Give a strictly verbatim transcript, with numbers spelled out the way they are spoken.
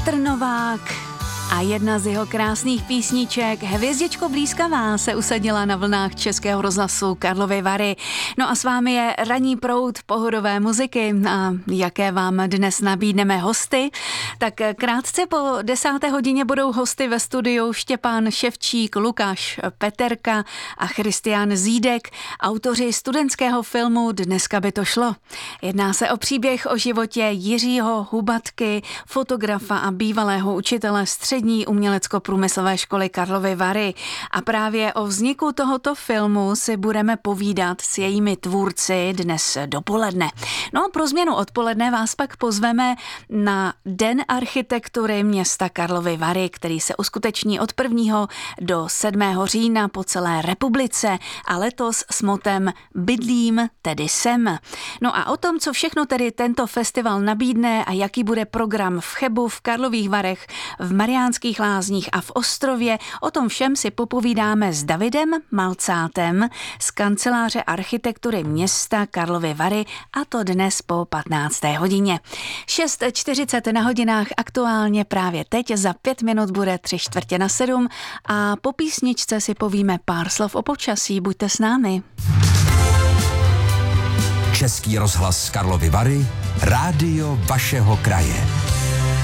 Petr Novák a jedna z jeho krásných písniček Hvězdičko blízkavá se usadila na vlnách Českého rozhlasu Karlovy Vary. No a s vámi je ranní proud pohodové muziky. A jaké vám dnes nabídneme hosty? Tak krátce po desáté hodině budou hosty ve studiu Štěpán Ševčík, Lukáš Peterka a Christian Zídek, autoři studentského filmu Dneska by to šlo. Jedná se o příběh o životě Jiřího Hubatky, fotografa a bývalého učitele střední umělecko-průmyslové školy Karlovy Vary. A právě o vzniku tohoto filmu si budeme povídat s jejími tvůrci dnes dopoledne. No a pro změnu odpoledne vás pak pozveme na Den architektury města Karlovy Vary, který se uskuteční od prvního do sedmého října po celé republice a letos s motem Bydlím, tedy jsem. No a o tom, co všechno tedy tento festival nabídne a jaký bude program v Chebu, v Karlových Varech, v Mariánských Lázních a v Ostrově, o tom všem si popovídáme s Davidem Malcátem z kanceláře architektury města Karlovy Vary, a to dnes po patnácté hodině. šest čtyřicet na hodinách, aktuálně právě teď, za pět minut bude tři čtvrtě na sedm a po písničce si povíme pár slov o počasí. Buďte s námi. Český rozhlas Karlovy Vary, rádio vašeho kraje.